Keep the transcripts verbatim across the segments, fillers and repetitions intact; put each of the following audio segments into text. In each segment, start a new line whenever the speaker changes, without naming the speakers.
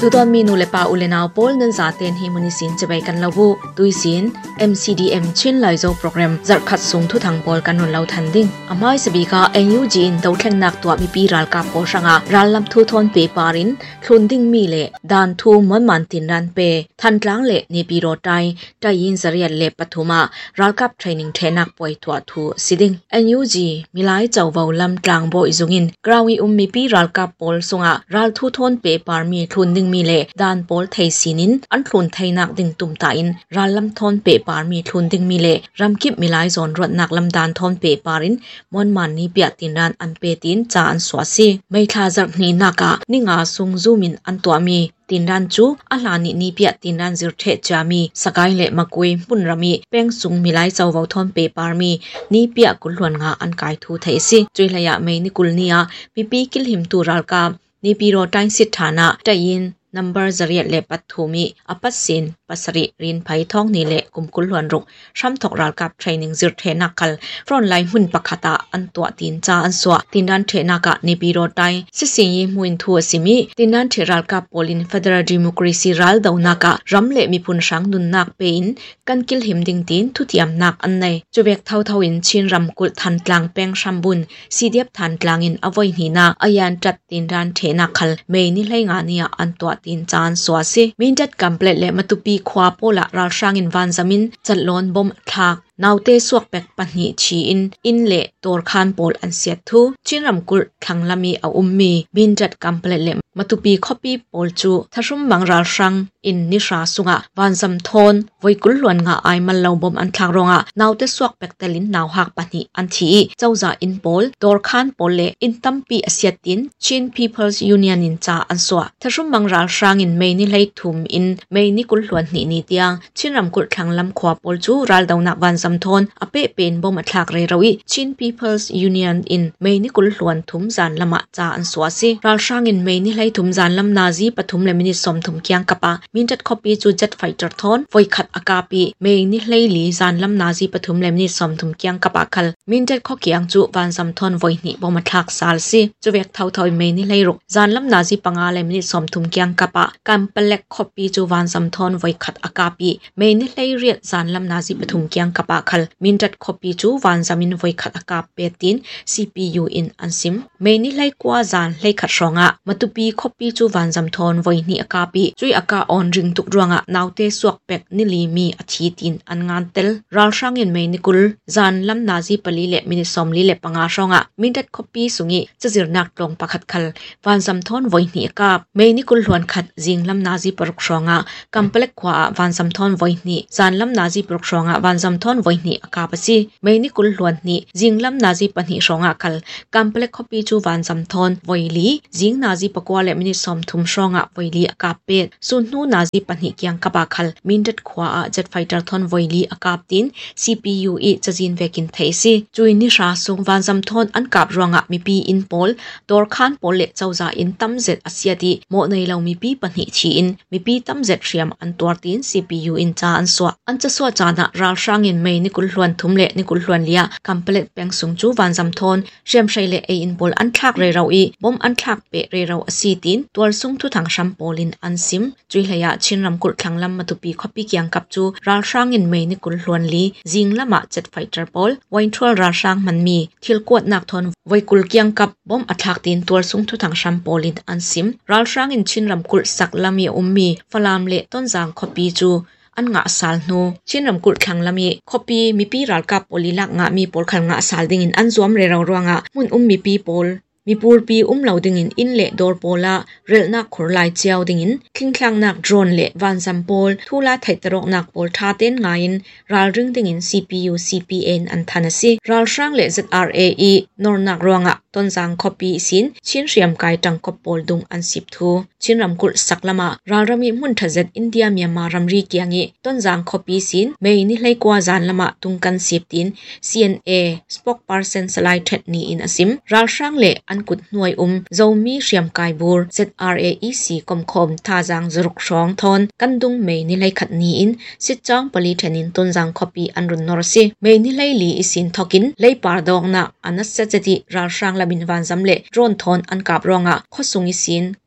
ตุตอนมีนูเลปาอุเลนาวโพลนันซาเตนฮิมุนิสินจะไปกันลาวูตุยสิน เอ็ม ซี ดี เอ็ม ชินไลโซโปรแกรมจัดขัดสูงทุทางโพลกันนุนเลาทันดิ้งอามาสบีกาเอ็นยูจีนดาวแข่งนักตัวมีปีรัลกาโพชังอารัลลำทุทอนเปปารินคลุนดิ้งมีเล่ดานทูมันมันตินรันเปทันกลางเล่ในปีโรไตได้ยินเสียงเล่ปฐุมารัลกับเทรนนิ่งเทนักป่วยตัวทูสิดิ้ง เอ็น ยู จี มีหลายเจ้าเวาลำกลางโบอิซุงินกราวีอุมมีปีรัลกับโพลสุงอารัลทุทอนเปปาร์มีคลุนดิ้งมีเล่ดานโพลไทยสินินอันคลุนไทยนักดิ้งตุ่มตาอินรัลลำทอนเปปาร์มีคลุนดิ้งมีเล่รำกิบมีหลายโซนรถนักลำดานทอนเปปารินมอนมันนี่เปียตินรันอันเปตินจาอันสวาซีไม่ทาจักนี้นักะนิงาซุงซูมินอันตัวมีตินรันจูอาลานินี่เปียตินรันซิรเทจามีสกายเละมะกุยปุ่นรามีเป้งซุงมีหลายเจ้าเวาทอนเปปาร์มีนี่เปียกุลหวนงาอันกายทูไทยซีจุยระยะไม่นิกุลเนียมีปีกิลหิมตูรัลกานี่ปีโรตันสิทธานะได้ยินนัมเบอร์จริยเลปัตถุมีอปัสสินปัสริรินไพทองนี่เละกุมกุลหวนรุกช้ำถกรัลกับเทรนนิ่งจิรเทนักคัลฟรอนไลน์หุ่นปะคตาอันตัวตินจาอันสวะตินดันเทนักะในปีโรไตสิสิงมุนทัวสิมีตินดันเทรัลกับโพลินเฟเดรัลดิโมคราซีรัลดาวนักะรำเละมีพุนชังดุนนักเปอินกันกิลหิมดิงตินทุติยมนักอันในจูเบกเท่าเท่าอินชินรำกุลทันกลางแปงชัมบุนซีเดียบทันกลางอินอวัยนีนาอายันจัดตินดันเทนักคัลเมนิไลงานียอันตัวตินจานสวาซีมินจัดกัมเปลเลมาตุปีควาโปละรัลช่างอินวันซามินจัดลอนบอมทักนาวเตสวกเป็กปัญหิชีอินอินเละตัวคานโปลอันเสียทูชินรำกุลทังลามีเอาอุมมีบินจัดกัมเปลเลมาตุปีคอปีโปลจูทารุมบังรัลช่างอินนิชาสุงะวันซัมทอนไว้กุลล้วนงาไอมันเลาบอมอันทักรองะนาวเตสวกเป็กเตลินนาวหักปัญหิอันทีเจ้าจ่าอินโปลตัวคานโปลเลอินตัมปีอาเซียตินชิน People's Union อินจาอันสวะทารุมบังรัลช่างอินเมนิไลทุมอินเมนิกุลล้วนนี่นี่เตียงชินรำกุลทังลำขวาโปลจูรัลดาวนักวันซัมทอนอเปเป็นบอมอัทลักเรราวิชิน People's Union in เมนิกุลล้วนทุมจานละมะจาอันสวาซีรัลช่างอินเมนิไลทุมจานลำนาซีปฐุมเลมินิสมทุมเกียงกะปะมินจัดคอปีจูจัดไฟจร์ทอนไฟขัดอากาปีเมนิไลลีจานลำนาซีปฐุมเลมินิสมทุมเกียงกะปะคัลมินจัดข้อเกียงจูวันซัมทอนไฟนี่บอมอัทลักซาลซีจูเวกเท่าเท่าเมนิไลรุกจานลำนาซีปังอาเลมินิสมทุมเกียงกะปะการเปลกคอปีจูวันซัมทอนไฟขัดอากาปีเมนิไลเรียจานลำนาซีปฐุมเกียงกะปะคัลมินจัดคอปีจูวันซามินไว้ขัดอากาศเปติน ซี พี ยู อินอันซิมเมนี่ไลกว่าจานไลขัดรองะมาตุปีคอปีจูวันซัมทอนไว้นี่อากาปีจุยอากาออนริงตุกรวงะนาวเตสวกเป็กนิลีมีอาทิตินอันงานเตลรัลช่างอินเมนิกุลจานลำนาซีปลีเละมินิสอมลีเละปังอาชองะมินดัดคอปีสุงิจะจิรนักลงปะขัดคัลวันซัมทอนไว้นี่อากาเมนิกุลล้วนขัดจิงลำนาซีปรุกชองะกัมเปลกขวาวันซัมทอนไว้นี่จานลำนาซีปรุกชองะวันซัมทอนไว้นี่อากาปซีเมนิกุลล้วนนี่จิงลำนาซีปัญหิชงะคัลกัมเปลคอปีจูวันซัมทอนไวลีจิงนาซีปกวาเลมินิสอมทุมชงะไวลีอากาเป็ดสุนนูนาซีปัญหิเกียงกบาคัลมินดัดขวาจัดไฟจร์ทอนไวลีอากาติน ซี พี ยู อีจะจินเวกินเทซีจุยนิชาสุงวันซัมทอนอันกับรองะมีปีอินโพลดอร์คานโพลเลเจ้าจ่าอินตัมเซตอาเซียดีโมในเรามีปีปัญหิชีอินมีปีตัมเซตเรียมอันตัวติน ซี พี ยู อินจาอันสวะอันจะสวะจานะรัลช่างอินเมนิกุลล้วนทุมเลนิกุลล้วนเลียกัมเปลแปงสุงจูวันซัมทอนเชียมชัยเลเออินโพลอันทักเรเราอีบอมอันทักเปเรเราอซีตินตัวสุงทุทางชัมโพลินอันซิมจุยเลียชินรำกุลขังลำมาตุปีคอปีเกียงกับจูรัลช่างอินเมนิกุลล้วนลีจิงละมะเจ็ดไฟจร์โพลไวทัวรัลช่างมันมีทิลกวดนักทนไวกุลเกียงกับบอมอัทักตินตัวสุงทุทางชัมโพลินอันซิมรัลช่างอินชินรำกุลสักลามีอุมมีฟลามเลต้นจางคอปีจูอันงะสาลนูชินรำกุลขังลามีคอปีมีปีรัลกับโอลิลักงะมีโพลขังงะสาลดิงินอันซวมเรเรารวงะมุนอุมมีปีโพลมีปูปีอุ้มเหล่าดิงินอินเละดอร์โพละเรลนักขรลายเจียวดิงินคิงคลังนักโดรนเละวันซัมโพลทุลาไทตรอกนักโพลทาเต้นงายินรัลริงดิงิน ซี พี ยู ซี พี เอ็น อันทานาซีรัลช่างเละ เซด อาร์ เอ อี นอร์นักรวงะต้นจางคอปีสินชินเรียมกายจังคบโพลดุงอันสิบทูชินรำกุลสักละมารัลรามีมุนทะเซดอินเดียเมียมารัมรีเกียงิต้นจางคอปีสินเมยนิไลกว่าจานละมาตุงกันสิบติน ซี เอ็น เอ spokesperson สไลเทดนีอินอซิมรัลช่างเละอันกุดหน่วยอุมโจมีเรียมกายบูร์ เซด อาร์ เอ อี ซี คมคมทาจางจรุกชองทอนกันดุงเมยนิไลขัดนีอินสิจางปลีเทนินต้นจางคอปีอันรุนนอร์ซีเมยนิไลลีอิสินทอกินไลปาร์ดองนักอันนัสเซจติรัลช่างลาบินวันซัมเลโดรนทอนอันกับรองะข้อสุงอิสิน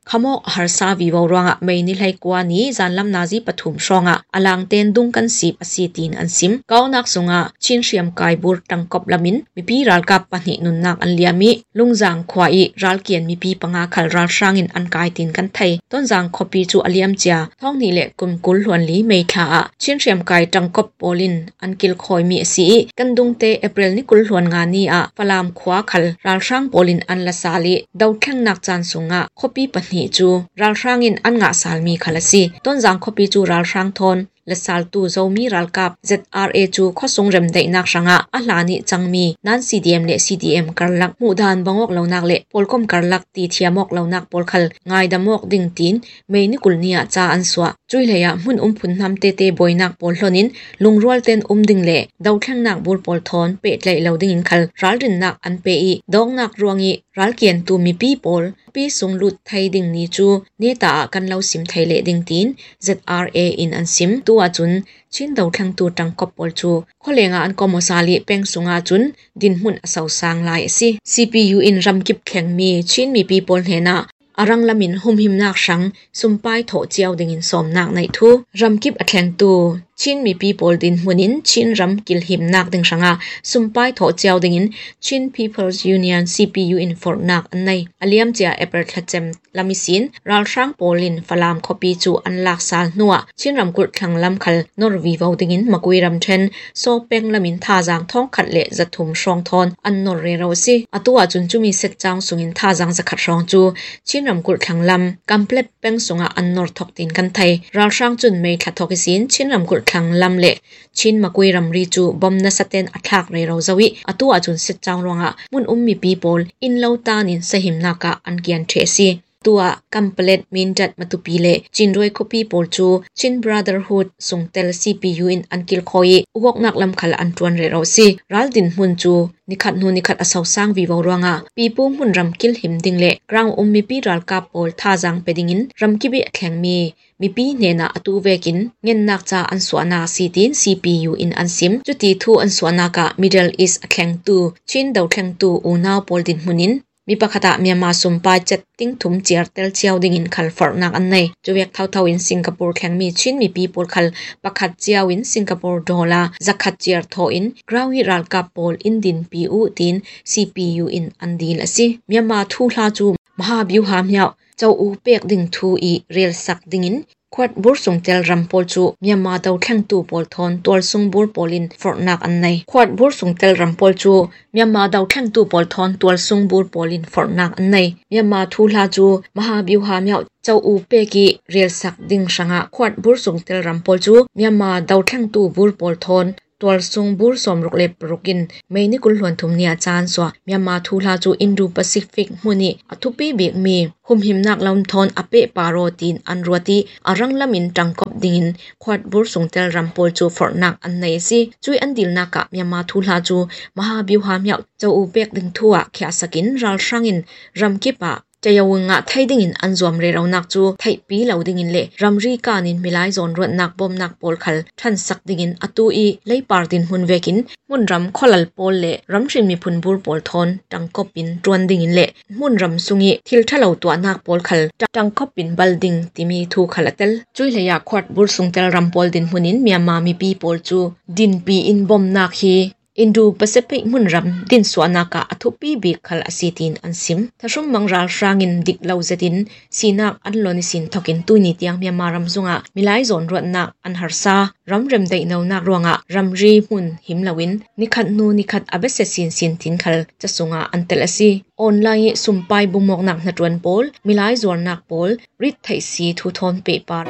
ขโมกหารซาวิวรวงะไม่นิไลกว่านี้จานลำนาจีปฐุมชงะอลังเตนดุงกันสีปสีตีนอันซิมก้าวนักสงะชินเชียมกายบูรตังกบลามินมีปีรัลกับปนินุนนักอันเลียมิลุงจางควายรัลเกียนมีปีปังอาขัลรัลช่างอินอันกายตีนกันไทยต้นจางคอปีจูอเลียมเจียท้องนี้เละกุมกุลหวนลีไม่ขาชินเชียมกายตังกบโปลินอันกิลคอยมีสีกันดุงเตเอเปริลนิกุลหวนงานีอะฟลามขวาขัลรัลช่างโปลินอันละซาลีดาวแข่งนักจานสงะคอปีปนิจูรัลช่างอินอันงาสาลมีขัลสีต้นจางคอปีจูรัลช่างทนและสาลตูโจมีรัลกับ เซด อาร์ เอ จูข้อทรงเรมได้นักช่างะอัลลานิจังมีนั้น ซี ดี เอ็ม และ ซี ดี เอ็ม การลักมูดานบังอกเหล่านักเละปอลคอมการลักตีเทียมอกเหล่านักปอลคัลง่ายดำอกดิ่งตีนไม่นิกุลเนียจาอันสวะจุยเลยะมุนอุ้มพุนทำเตเตบอยนักปอลหลนินลุงรัวเตนอุ้มดิ่งเละดาวแข่งนักบุลปอลทอนเป็ดเลยเหล่าดิ่งคัลรัลรินนักอันเปอีดองนักรวงอีรัลเกียนตูมีปีปอลปีสงลุดไทยดิ่งนี้จูเนตากันเหล่าสิมไทยเละดิ่งตีน เซด อาร์ เอ อินอันซิมตัวจุนชินดาวแข่งตูตังกบปอลจูข้อเลงอันกอมซาลีเป็งสงอาจุนดินหุ่นอสาวสางลายสิ ซี พี ยู อินรำกิบแข่งมีชินมีปีปอลเฮนาอารังลามินหุมหิมนักสังสุมไปโถเจียวดิ่งสอมนักในทูรำกิบแข่งตูชินมีปีปอลดินหุ่นินชินรำกิลหิมนักดิ่งสังอาสุมไปโถเจียวดิ่งชิน People's Union ซี พี ยู อินฟอร์นักอันในอเลียมเจียเอเปอร์ทัดเจมลามิสินรัลช่างปอลินฟลามคอปีจูอันลักซาลนัวชินรำกุดขังลำคัลนอร์วีวาวดิ่งมากุยรำเทนโซเป็งลามินท่าจางท้องขัดเละจัดถุมช่องทอนอันนอร์เรเราสิอตัวจุนจูมีเซตจางสุงินท่าจางจะขัดช่องจูชินรำกุดขังลำกัมเพล็ดเป็งสงอันนอร์ทอกตินกันไทยรัลช่างจุนไม่ขัดทอกิสินชินรำกุดขังลำเละชินมากุยรำรีจูบอมนัสเตนอัทลักเรเราจวิอตัวจุนเซตจางรวงะมุนอุ้มมีปีปอลอินเลาตานินสหิมนักะอันเกียนเทซีตัวกัมเพล็ดมินจัดมาตุปีเลจินรวยคปีปอลจูชินบราเดอร์ฮูดส่งเตล ซี พี ยู อินอันกิลคอยอุกนักลำคัลอันตวนเรเราซีรัลดินมุนจูนิขัดนูนิขัดอสาวสางวิวรวงะปีปูมุนรำกิลหิมดิงเละกรางอุมมีปีรัลกาปอลท่าจังเปดิงินรำกิบิแข่งมีมีปีเนนาอตูเวกินเงินนักจาอันสวนาซีติน ซี พี ยู อินอันซิมจุดที่ทูอันสวนากะ Middle East แข่งตูชินดาวแข่งตูอูนาวปอลดินมุนินมีปะขตะเมียมาสุมปายจัดติ้งถุมเจียร์เตลเจียวดิ่งอินคัลฟอร์นักอันในจวกเท่าเท่าอินสิงคโปร์แข่งมีชินมีปีปอลคัลปะขัดเจียวอินสิงคโปร์ดอลลาจักขัดเจียร์ทออินกราวฮิรัลกับปอลอินดินปีอูติน ซี พี ยู อินอันดีละสิเมียมาทูลาจูมหาบิวหามเยาเจ้าอูเปียกดิ่งทูอีเรียลสักดิ่งอินขวดบุรสงเตลรัมปอลจูเมียมาดาวแข่งตูปอลทอนตัวสงบุรปอลินฟอร์นักอันในขวดบุรสงเตลรัมปอลจูเมียมาดาวแข่งตูปอลทอนตัวสงบุรปอลินฟอร์นักอันในเมียมาทูลาจูมหาบิวหามเยาเจ้าอูเปกีเรียลสักดิ่งสังะขวดบุรสงเตลรัมปอลจูเมียมาดาวแข่งตูบุรปอลทอนตัวสงบุรสมรุกเล็บรุกินไม่นิกุลหวนทุมเนียจานสวะเมียมาทูลาจูอินโดแปซิฟิกมุนีอทุปีบิกมีหุมหิมนักลำทอนอเปปาโรตินอันรัวตีอารังลามินจังกบดินขวดบุรสงเตลรัมปอลจูฟอร์นักอันในสิจุยอันดิลนักะเมียมาทูลาจูมหาบิวหามเยาเจ้าอูเปกดึงทั่วแขสกินรัลช่างอินรัมกิปะจะยาวงะไทยดิ่งอินอันจวมเรเรานักจูไทยปีเหล่าดิ่งอินเละรัมรีกานินมิลายจอนรวดนักบอมนักปอลคัลทันสักดิ่งอินอตูอีไลปาร์ตินหุนเวกินมุนรัมขลัลปอลเละรัมชินมีพุนบูรปอลทอนจังกบินจวนดิ่งอินเละมุนรัมสุงีทิลทะเหล่าตัวนักปอลคัลจังกบินบัลดิงติมีทูขลัตเตลจุยเลยาขวดบุรสุงเตลรัมปอลดินหุนินเมียมามีปีปอลจูดินปีอินบอมนักฮีอินโดแปซิฟิกมุนรำดินสวนนักอัทุปีบิกขลาสิตินอันซิมถ้าชมมังรัลช่างอินดิกเลาเจตินสีนักอันลอนิสินทกินตุนิตยังเมียมารำซุงะมิไลซอนรวดนักอันฮาร์ซารำเรมได้นาวนักรวงะรำรีมุนหิมลาวินนิคัดนูนิคัดอเบสสินสินตินขลจะซุงะอันเตลซีออนไลน์สุมไปบุมอกนักนัดวันโพลมิไลซอนนักโพลริดไทยซีทุทอนเปปาร์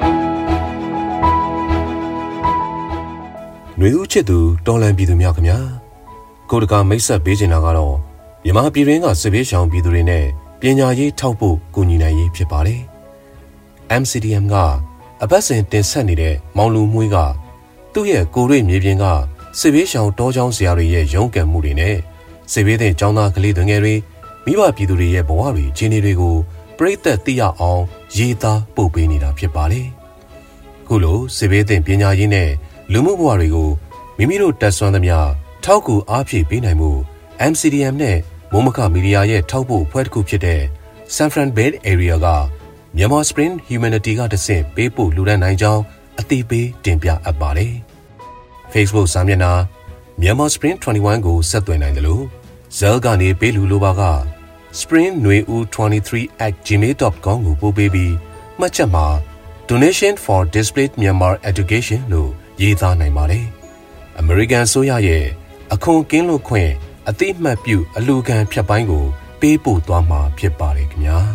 หน่วยอุเชตุตอนแรกปีตุเมียขมยาကိုတကမိတ်ဆက်ပေးချင်တာကတော့မြန်မာပြည်ရင်းကစစ်ဘေးရှောင်ပြည်သူတွေနဲ့ပညာရေးထောက်ပို့ကူညီနိုင်ရေးဖြစ်ပါတယ်။ เอ็ม ซี ดี เอ็ม ကအပတ်စဉ်တင်ဆက်နေတဲ့မောင်လူမွေးကသူ့ရဲ့ကိုရိမြေပြင်ကစစ်ဘေးရှောင်တောချောင်းဆရာတွေရဲ့ရုန်းကန်မှုတွေနဲ့စစ်ဘေးတဲ့ကျောင်းသားကလေးတွေငယ်တွေမိဘပြည်သူတွေရဲ့ဘဝတွေအခြေအနေတွေကိုပြည်သက်သိရအောင်ရေးသားပို့ပေးနေတာဖြစ်ပါတယ်။ခုလိုစစ်ဘေးတဲ့ပညာရေးနဲ့လူမှုဘဝတွေကိုမိမိတို့တက်ဆွမ်းသမျှထောက်ကူအားဖြည့်ပေးနိုင်မှု เอ็ม ซี ดี เอ็ม နဲ့မုံမခမီဒီယာရဲ့ထောက်ပို့အဖွဲ့တစ်ခုဖြစ်တဲ့ San Fran Bay Area က Myanmar Spring Humanity ကတဆင့်ပေးပို့လူဒန်းနိုင်ကြောင်းအသိပေးတင်ပြအပ်ပါတယ်။ Facebook စာမျက်နှာ Myanmar Spring ၂၁ကိုဆက်သွယ်နိုင်တယ်လို့ Zell ကနေပေးလူလိုပါက spring nui u twenty-three at gmail dot com ကိုပို့ပေးပြီးမှတ်ချက်မှာ Donation for Displaced Myanmar Education လို့ရေးသားနိုင်ပါတယ်။ American ဆိုရရဲ့အခွန်ကင်းလွတ်ခွင့်အသိမှတ်ပြုအလူခံဖြတ်ပိုင်းကိုပေးပို့သွားမှာဖြစ်ပါတယ်ခင်ဗျာ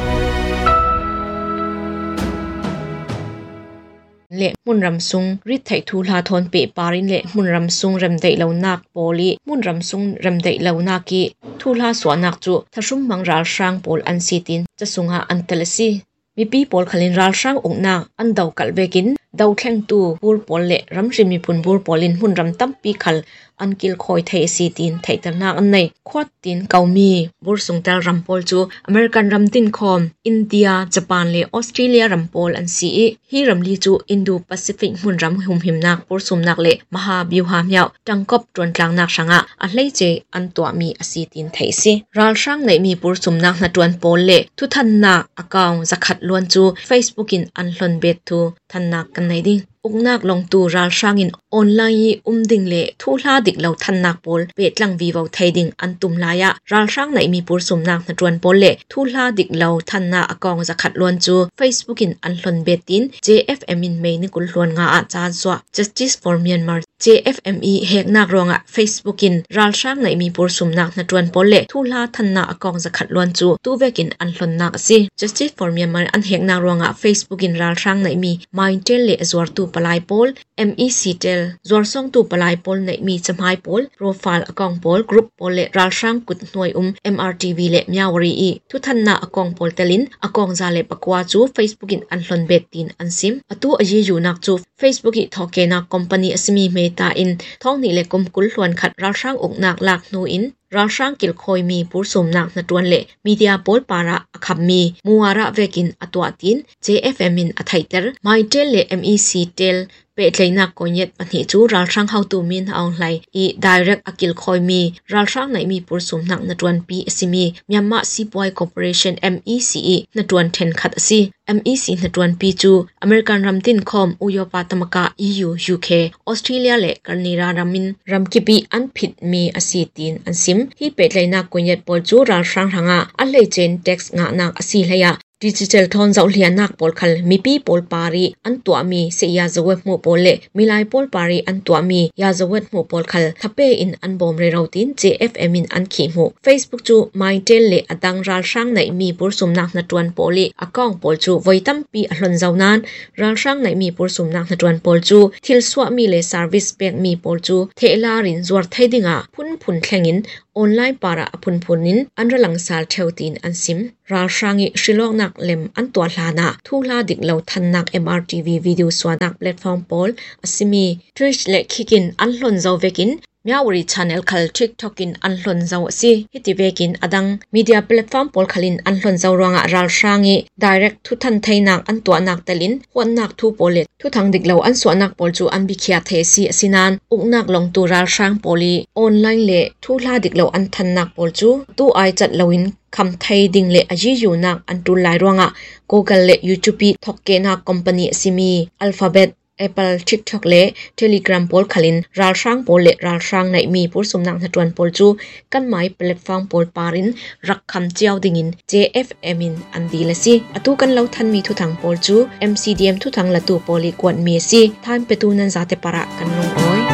เลมุนรำซุงริดไถทูลาทอนเปปารินเลมุนรำซุงรำไดเหล่านักปอลีมุนรำซุงรำไดเหล่านักกีทูลาสวนักจูทชุมมังราลช่างปอลอันซีตินจะสุงหาอันเตลซีมีปีปอลขลินราลช่างองนักอันดาวกัลเวกินดาวแข่งตูบูร์ปอลเลรำริมีพุนบูร์ปอลินมุนรำตั้มปีขัลอันกิลคอยไทยซีตินไทยตะนักอันในควดตินเกามีบูร์สุงเตลรำปอลจูอเมริกันรำตินคอมอินเดียญี่ปุ่นเลออสเตรเลียรำปอลอันซีฮีรำลีจูอินโดแปซิฟิกมุนรำหุมหิมนักบูร์สุมนักเลมหาบิวหามยาวจังกบจวนกลางนักช่างอะอันเลยเจอันตัวมีอซีตินไทยซีรัลช่างในมีบูร์สุมนักนัดจวนปอลเลทุทันนักอากาศจะขัดล้วนจูเฟซบุ๊กินอันหล่นเบ็ดทูทันนักกันในดิ้งอุกนักลงตูรัลช่างอินออนไลน์อุ้มดิ่งเลทุลาดิกเหล่าทันนักปอลเบ็ดลังวีวาวไทยดิ่งอันตุมลายะรัลช่างในมีบูร์สุมนักนัดจวนปอลเลทุลาดิกเหล่าทันนักอากาศจะขัดล้วนจูเฟซบุ๊กินอันหล่นเบ็ดติน เจ เอฟ เอ็ม อินเมย์นี่กุลล้วนงาอาจารย์สวะ Justice for Myanmar เจ เอฟ เอ็ม อี เฮกนักรองอะ Facebook กินรัลช่างในมีบูร์สุมนักนัดจวนปอลเลทุลาทันนักอากาศจะขัดล้วนจูตู้เวกินอันหล่นนักสิ Justice for Myanmar อันเฮกนักรองอะ Facebook กินรัลช่างในมี Mind เจลเลจวร์ตูปลายปอล เอ็ม อี ซี เจลจวร์ส่งตูปลายปอลในมีจำหายปอล Profile อากาศปอล Group ปอลเลรัลช่างกุดหน่วยอุ้ม เอ็ม อาร์ ที วี เลมีาวรีอีทุทันนักอากาศปอลเตลินอากาศจะเลปกว่าจู Facebook กินอันหล่นเบ็ดตินอันซิมอตูอยีอยู่นักจู Facebook กิทอเกนักคอมพานีอสมีเมตาอินท้องนี่เลกมกุลล้วนขัดรัลช่างอกนักหลักโนอินรัลช่างกิลคอยมีผู้สมนักนัดวนเลมีเดียโพลปาระขับมีมัวระเวกินอตัวติน เจ เอฟ เอ็ม อินอไทเตอร์ไมเจลเล เอ็ม อี ซี เจลเปิดเลยนักกอนยัดปัญหาจูรัลช่างเฮาตูมินเอาไหลอี direct อกิลคอยมีรัลช่างไหนมีผู้สมนักนัดวนปีสิมีมีมาซีบอยคอร์ปอเรชั่น เอ็ม อี ซี นัดวนเทนขัดซี เอ็ม อี ซี นัดวนปีจูอเมริกันรัมตินคอมอุยปาตมกา อี ยู ยู เค ออสเตรเลียและกันนีรารามินรัมกิปีอันผิดมีอสีตินอันซิมที่เปิดเลยนักกอนยัดปอลจูรัลช่างหางอันเลยเจนเท็กซ์งานักอสีเลยะดิจิทัลทอนเจ้าเลียนักปอลคัลมีปีปอลปารีอันตัวมีเสียจวดหมู่ปอลเลมีลายปอลปารีอันตัวมียาจวดหมู่ปอลคัลทับเปอินอันบอมเรเราติน เจ เอฟ เอ็ม อินอันขีหมู่ Facebook จูไมเทลเลอดังรัลช่างในมีปุรสุมนักนัดวนปอลีอากองปอลจูไว้ตั้มปีอหลนเจ้านั้นรัลช่างในมีปุรสุมนักนัดวนปอลจูทิลสวะมีเลซาร์วิสเปียกมีปอลจูเทลารินจวดไทยดิงะพุนพุนแข่งอินออนไลน์ปาระพุนพุนินอันระลังสาลเทวตินอันซิมรัลช่างอิชิลอกนักเลมอันตัวลานาทุลาดิกเหล่าทันนัก เอ็ม อาร์ ที วี วิดีโอสวานักแพลตฟอร์มปอลอสิมี Twitch และคิกินอันหล่นเจ้าเวกินมีาวรีชาแนลคัล TikTok กินอันหล่นเจ้าสิฮิติเวกินอดังมีเดียแพลตฟอร์มปอลคัลินอันหล่นเจ้ารองรัลช่างอิ Direct ทุทันไทยนักอันตัวนักเตลินหวนนักทุปอลเลทุทังดิกเหล่าอันสวนักปอลจูอันบิเคียเทซีสินานอุกนักลงตูรัลช่างปอลีออนไลน์เลทุลาดิกเหล่าอันทันนักปอลจูตู้ไอจัดเหล่าอินคำไทยดิ่งเลอจีอยู่นักอันตุลายรวงะ Google เล YouTube ทอกเกนักคอมพานีซิมี Alphabet Apple TikTok เล Telegram ปอลขลินรัลช่างปอลเลรัลช่างในมีผู้สมนักนัดวนปอลจูกันหมายแพลตฟอร์มปอลปารินรักคำเจียวดิ่งิน เจ เอฟ เอ็ม อินอันดีละสิอตุกันเล่าทันมีทุทังปอลจู เอ็ม ซี ดี เอ็ม ทุทังละตูปอลีกวนเมซีท่านเปตูนันซาเตปาระกันลงอ้อย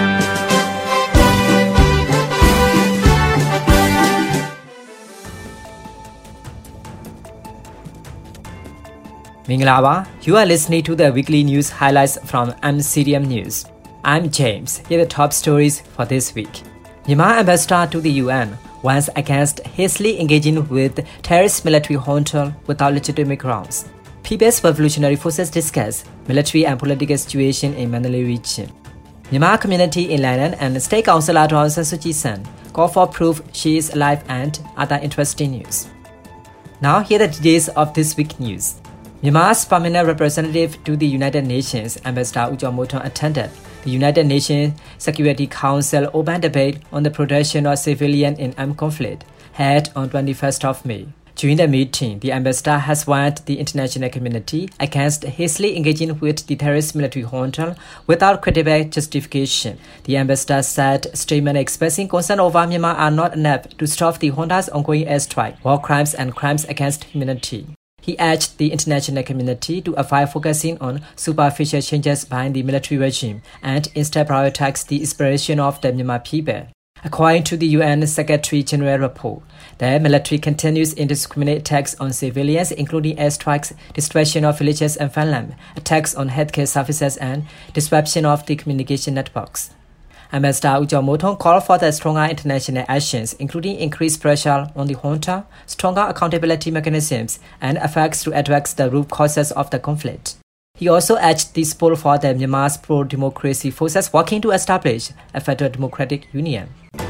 Mingalaba, you are listening to the weekly news highlights from M C D M News. I'm James. Here are the top stories for this week. Myanmar ambassador to the U N warns against hastily engaging with terrorist military junta without legitimate grounds. People's Revolutionary Forces discuss military and political situation in Mandalay region. Myanmar community in London and State Councillor Aung San Suu Kyi call for proof she is alive and other interesting news. Now here are the details of this week's news. Myanmar's permanent representative to the United Nations, Ambassador U Chon Mothong, attended the United Nations Security Council open debate on the protection of civilians in armed conflict, held on twenty-first of May. During the meeting, the ambassador has warned the international community against hastily engaging with the terrorist military junta without credible justification. The ambassador said statements expressing concern over Myanmar are not enough to stop the junta's ongoing airstrike, war crimes and crimes against humanity. He urged the international community to avoid focusing on superficial changes by the military regime and instead prioritize the inspiration of the Myanmar people. According to the U N Secretary-General report, the military continues indiscriminate attacks on civilians, including airstrikes, destruction of villages and farmland, attacks on healthcare services, and disruption of the communication networks. Ambassador Woo Jong-mothong called for the stronger international actions, including increased pressure on the junta, stronger accountability mechanisms, and efforts to address the root causes of the conflict. He also urged the support for the Myanmar's pro-democracy forces working to establish a federal democratic union.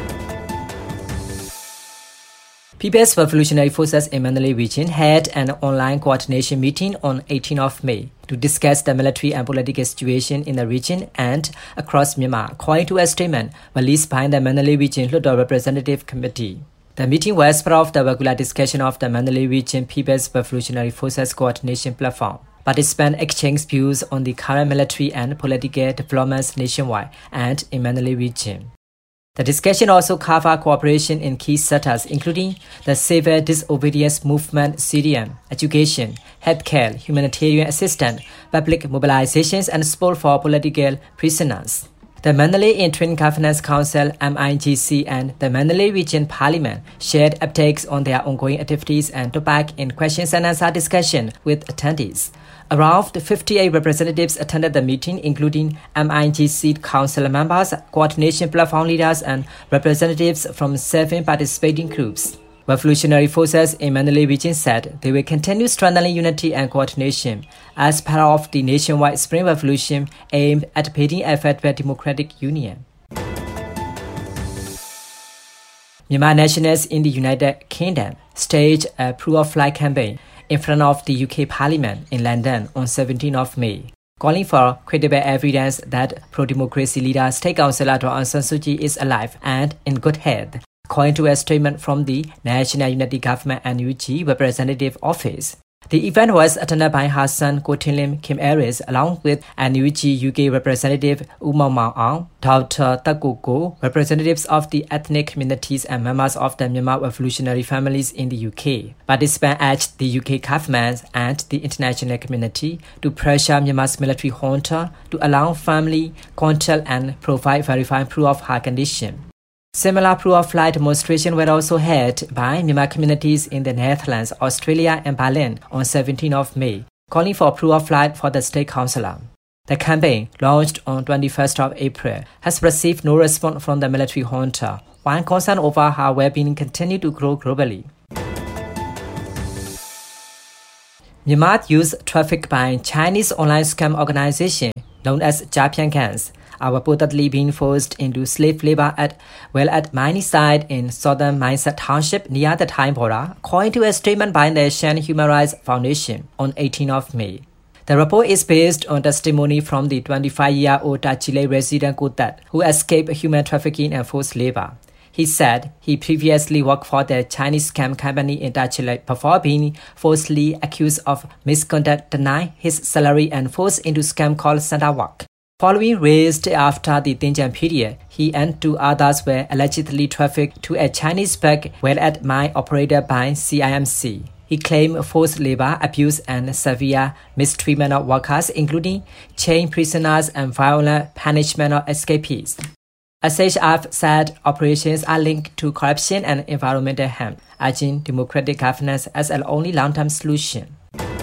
People's Revolutionary Forces in Mandalay region had an online coordination meeting on eighteenth of May to discuss the military and political situation in the region and across Myanmar, according to a statement released by the Mandalay Region Lhutor Representative Committee. The meeting was part of the regular discussion of the Mandalay Region People's Revolutionary Forces Coordination Platform. Participants exchanged views on the current military and political developments nationwide and in Mandalay region. The discussion also covered cooperation in key sectors, including the civil disobedience movement, C D M, education, healthcare, humanitarian assistance, public mobilizations, and support for political prisoners. The Mandalay Interim Governance Council (M I G C) and the Mandalay Region Parliament shared updates on their ongoing activities and took part in questions and answer discussion with attendees. Around fifty-eight representatives attended the meeting, including M I G C council members, coordination platform leaders, and representatives from seven participating groups. Revolutionary Forces in Mandalay region said they will continue strengthening unity and coordination as part of the nationwide Spring Revolution aimed at building a federal democratic union. Myanmar nationals in the United Kingdom staged a proof-of-flight campaign in front of the U K Parliament in London on seventeenth of May, calling for credible evidence that pro-democracy leader State Councillor Daw Aung San Suu Kyi is alive and in good health, according to a statement from the National Unity Government N U G Representative Office. The event was attended by her son Ko Tin Lim Kim Aris, along with N U G U K Representative U Maung Maung Aung, Doctor Tat Koo Koh, representatives of the ethnic communities and members of the Myanmar revolutionary families in the U K. Participants urged the U K government and the international community to pressure Myanmar's military junta to allow family contact and provide verified proof of her condition. Similar proof-of-flight demonstrations were also held by Myanmar communities in the Netherlands, Australia, and Berlin on seventeenth of May, calling for proof-of-flight for the State Councillor. The campaign, launched on twenty-first of April, has received no response from the military junta, while concern over her well-being continues to grow globally. Myanmar youth trafficked by Chinese online scam organization known as Japian Gangs are reportedly being forced into slave labor at well at mining site in southern Mindset Township near the Thai border, according to a statement by the Asian Human Rights Foundation on eighteenth of May. The report is based on testimony from the twenty-five-year-old Tachile resident Ko Tat, who escaped human trafficking and forced labor. He said he previously worked for the Chinese scam company in Tachile before being falsely accused of misconduct, denied his salary, and forced into scam call center work. Following raised after the Dinjan period, he and two others were allegedly trafficked to a Chinese bank well at mine operated by C I M C. He claimed forced labor, abuse, and severe mistreatment of workers, including chain prisoners and violent punishment of escapees. S H F said operations are linked to corruption and environmental harm, urging democratic governance as an only long-term solution.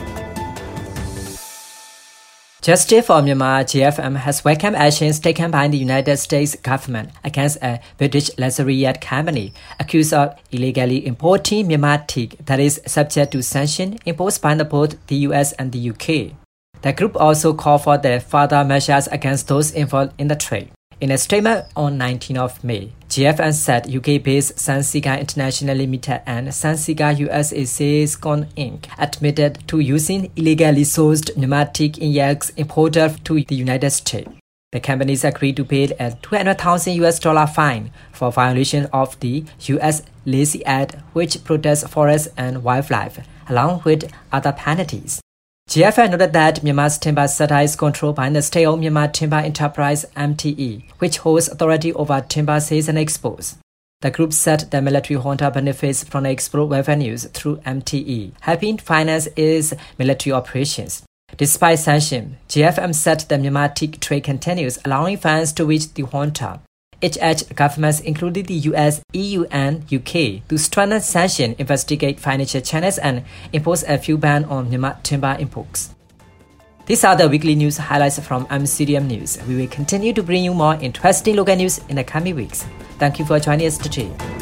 Justice for Myanmar J F M has welcomed actions taken by the United States government against a British luxury company accused of illegally importing Myanmar teak that is subject to sanctions imposed by both the U S and the U K. The group also called for the further measures against those involved in the trade. In a statement on nineteenth of May, J F M said U K-based Sunseeker International Limited and Sunseeker U S A Sales-Con Incorporated admitted to using illegally sourced Myanmar teak in yaks imported to the United States. The companies agreed to pay a two hundred thousand U S dollar fine for violation of the U S Lease Act, which protects forests and wildlife, along with other penalties. G F N noted that Myanmar's timber sector is controlled by the state-owned Myanmar Timber Enterprise M T E, which holds authority over timber sales and exports. The group said the military junta benefits from the export revenues through M T E, helping finance its military operations. Despite sanctions, G F M said the Myanmar teak trade continues, allowing funds to reach the junta. It urged governments, including the U S, E U, and U K, to strengthen sanctions, investigate financial channels, and impose a fuel ban on Myanmar timber imports. These are the weekly news highlights from M C D M News. We will continue to bring you more interesting local news in the coming weeks. Thank you for joining us today.